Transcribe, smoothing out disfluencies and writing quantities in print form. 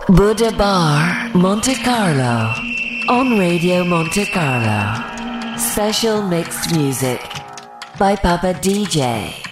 Buddha Bar, Monte Carlo, on Radio Monte Carlo. Special mixed music by Papa DJ.